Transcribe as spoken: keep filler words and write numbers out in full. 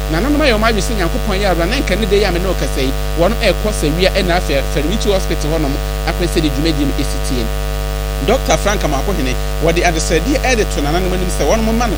nananom ayo ma wisi Nyankopon ya abra na nka ne de ya me no kasa yi wono e kɔ sawia e na afa Fermity Hospital honom apese de dwumadi no esitie Doctor Frank Amakohene wodi adesedi e de to nananom anim sɛ wono ma no